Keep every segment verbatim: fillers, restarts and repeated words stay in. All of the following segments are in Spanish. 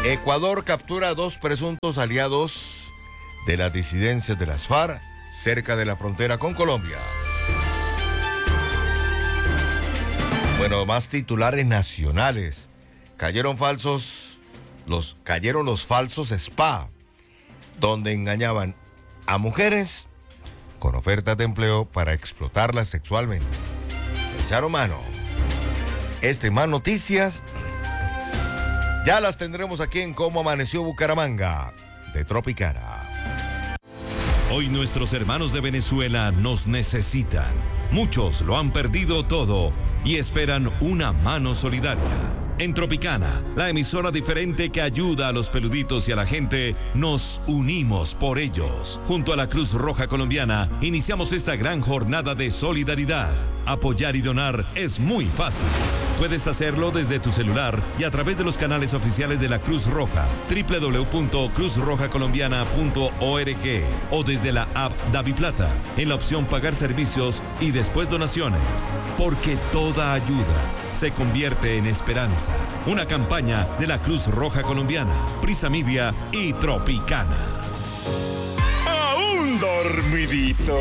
Ecuador captura a dos presuntos aliados de las disidencias de las FARC cerca de la frontera con Colombia. Bueno, más titulares nacionales. Cayeron falsos, los, cayeron los falsos spa, donde engañaban a mujeres con ofertas de empleo para explotarlas sexualmente. Echaron mano. Este más noticias ya las tendremos aquí en Cómo Amaneció Bucaramanga, de Tropicana. Hoy nuestros hermanos de Venezuela nos necesitan. Muchos lo han perdido todo y esperan una mano solidaria. En Tropicana, la emisora diferente que ayuda a los peluditos y a la gente, nos unimos por ellos. Junto a la Cruz Roja Colombiana, iniciamos esta gran jornada de solidaridad. Apoyar y donar es muy fácil. Puedes hacerlo desde tu celular y a través de los canales oficiales de la Cruz Roja, doble u doble u doble u punto cruz roja colombiana punto org, o desde la app DaviPlata, en la opción Pagar Servicios y después Donaciones. Porque toda ayuda se convierte en esperanza. Una campaña de la Cruz Roja Colombiana, Prisa Media y Tropicana. ¿Aún dormidito?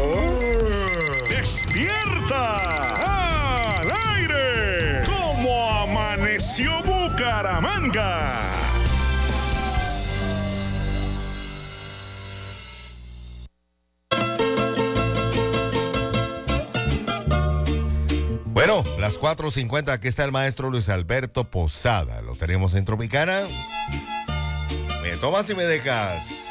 ¡Despierta! ¡Al aire! ¿Cómo amaneció Bucaramanga? Bueno, las cuatro cincuenta, aquí está el maestro Luis Alberto Posada. Lo tenemos en Tropicana. Me tomas y me dejas.